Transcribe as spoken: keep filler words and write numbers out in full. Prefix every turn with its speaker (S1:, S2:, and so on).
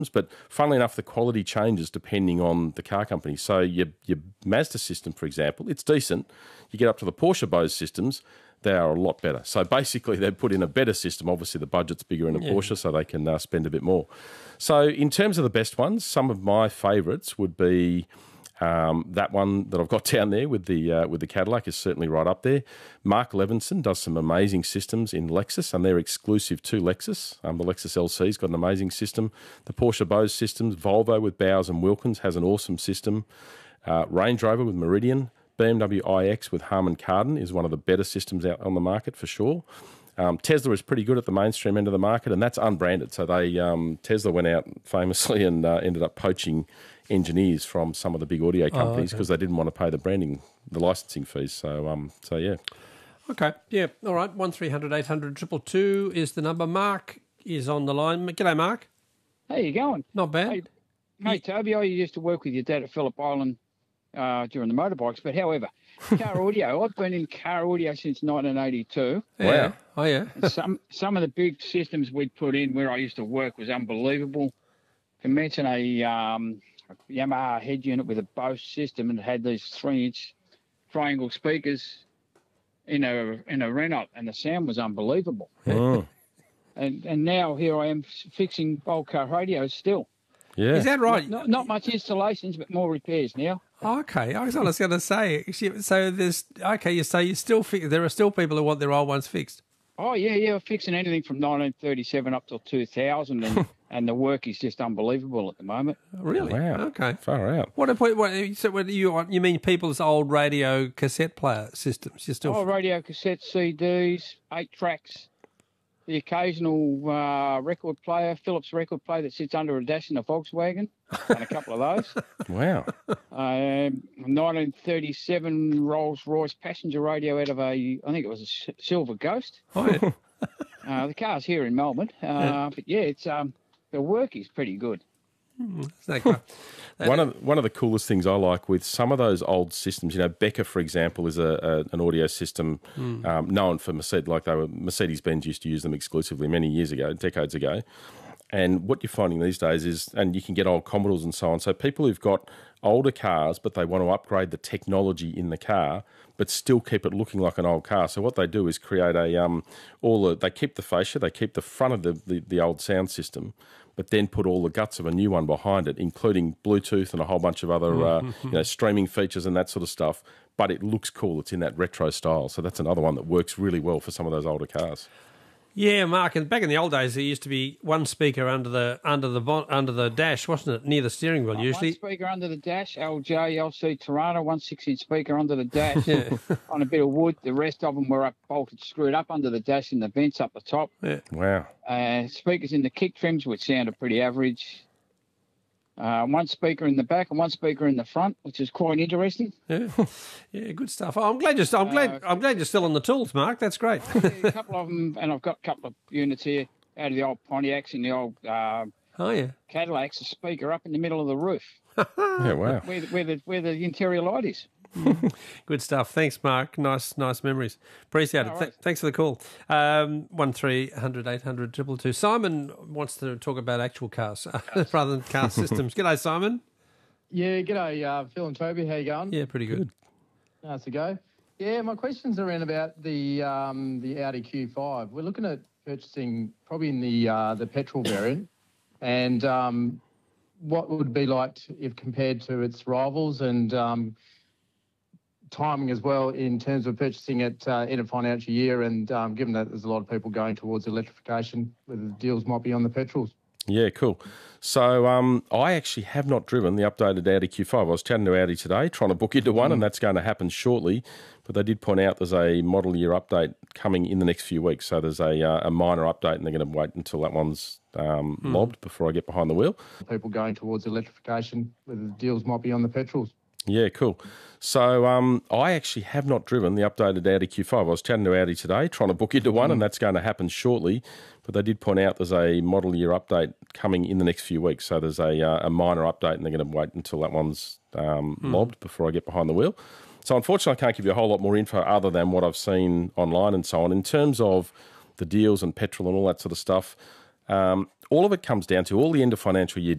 S1: But funnily enough, the quality changes depending on the car company. So your, your Mazda system, for example, it's decent. You get up to the Porsche Bose systems, they are a lot better. So basically they've put in a better system. Obviously the budget's bigger in a yeah. Porsche, so they can uh, spend a bit more. So in terms of the best ones, some of my favourites would be um, that one that I've got down there with the uh, with the Cadillac is certainly right up there. Mark Levinson does some amazing systems in Lexus, and they're exclusive to Lexus. Um, the Lexus L C's got an amazing system. The Porsche Bose systems, Volvo with Bowers and Wilkins has an awesome system. Uh, Range Rover with Meridian, B M W iX with Harman Kardon is one of the better systems out on the market for sure. Um, Tesla is pretty good at the mainstream end of the market, and that's unbranded. So they um, Tesla went out famously and uh, ended up poaching engineers from some of the big audio companies because oh, okay. they didn't want to pay the branding, the licensing fees. So, um, so yeah.
S2: Okay, yeah, all right. One three hundred eight hundred two two two is the number. Mark is on the line. G'day, Mark.
S3: How you going?
S2: Not bad.
S3: Hey, hey Toby, I used to work with your dad at Phillip Island uh, during the motorbikes, but however, car audio, I've been in car audio since nineteen eighty-two.
S2: Yeah. Wow. Oh, yeah.
S3: And some some of the big systems we'd put in where I used to work was unbelievable. To mention a, um, a Yamaha head unit with a Bose system, and it had these three-inch triangle speakers in a in a Renault, and the sound was unbelievable.
S1: Oh.
S3: And and now here I am fixing old car radios still.
S1: Yeah.
S2: Is that right?
S3: Not, not much installations, but more repairs now.
S2: Okay, I was going to say. So there's okay. You say you still fi- there are still people who want their old ones fixed.
S3: Oh yeah, yeah. Fixing anything from nineteen thirty-seven up till two thousand, and and the work is just unbelievable at the moment.
S2: Really?
S1: Wow.
S2: Okay.
S1: Far out.
S2: What? What? what so what do you you mean people's old radio cassette player systems? You still?
S3: Oh, radio cassette C Ds, eight tracks. The occasional uh, record player, Philips record player that sits under a dash in a Volkswagen, and a couple of those.
S1: Wow.
S3: Um, nineteen thirty-seven Rolls-Royce passenger radio out of a, I think it was a Silver Ghost.
S2: Oh, yeah.
S3: uh, the car's here in Melbourne. Uh, yeah. But yeah, it's um, the work is pretty good.
S1: one of one of the coolest things I like with some of those old systems, you know, Becker, for example, is a, a an audio system mm. um, known for Mercedes, like they were Mercedes-Benz used to use them exclusively many years ago, decades ago. And what you're finding these days is, and you can get old Commodores and so on. So people who've got older cars, but they want to upgrade the technology in the car, but still keep it looking like an old car. So what they do is create a um, all the, they keep the fascia, they keep the front of the, the, the old sound system, but then put all the guts of a new one behind it, including Bluetooth and a whole bunch of other uh, you know, streaming features and that sort of stuff. But it looks cool. It's in that retro style. So that's another one that works really well for some of those older cars.
S2: Yeah, Mark. And back in the old days, there used to be one speaker under the under the under the dash, wasn't it, near the steering wheel?
S3: Uh,
S2: usually,
S3: one speaker under the dash, L J, L C Toronto, one six-inch speaker under the dash yeah. on a bit of wood. The rest of them were up bolted, screwed up under the dash, and the vents up the top.
S2: Yeah.
S1: Wow.
S3: Uh, speakers in the kick trims, which sounded pretty average. Uh, one speaker in the back and one speaker in the front, which is quite interesting.
S2: Yeah, yeah, good stuff. Oh, I'm glad you're. I'm glad. Uh, I'm glad you're still on the tools, Mark. That's great.
S3: Yeah, a couple of them, and I've got a couple of units here out of the old Pontiacs and the old uh,
S2: oh yeah
S3: Cadillacs. A speaker up in the middle of the roof.
S1: Yeah, wow.
S3: Where, where the where the interior light is.
S2: Good stuff. Thanks, Mark. Nice, nice memories. Appreciate it. Th- thanks for the call. Um, one three hundred eight hundred two two two. Simon wants to talk about actual cars rather than car systems. G'day, Simon.
S4: Yeah, g'day, uh, Phil and Toby. How you going?
S2: Yeah, pretty good.
S4: Nice to go. Yeah, my question's around about the um, the Audi Q five. We're looking at purchasing probably in the uh, the petrol variant, and um, what would it be like if compared to its rivals, and um, timing as well in terms of purchasing it uh, in a financial year, and um, given that there's a lot of people going towards electrification, whether the deals might be on the petrols.
S1: Yeah, cool. So um, I actually have not driven the updated Audi Q five. I was chatting to Audi today, trying to book into one, mm. and that's going to happen shortly. But they did point out there's a model year update coming in the next few weeks. So there's a, uh, a minor update, and they're going to wait until that one's um, mm. lobbed before I get behind the wheel.
S4: People going towards electrification, whether the deals might be on the petrols.
S1: Yeah, cool. So um, I actually have not driven the updated Audi Q five. I was chatting to Audi today, trying to book into one, mm. and that's going to happen shortly. But they did point out there's a model year update coming in the next few weeks. So there's a, uh, a minor update, and they're going to wait until that one's um, mm. lobbed before I get behind the wheel. So unfortunately, I can't give you a whole lot more info other than what I've seen online and so on. In terms of the deals and petrol and all that sort of stuff, um, all of it comes down to all the end of financial year